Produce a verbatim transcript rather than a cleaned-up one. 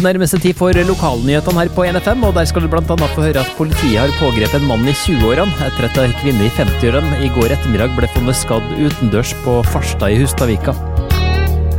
nærmer seg tid for lokalnyhetene her på N F M, og der skal du blant annet få høre at politiet har pågrepet en mann i tjue-årene etter at en kvinne i femti-årene i går ettermiddag ble funnet skadd utendørs på Farstad i Hustadvika.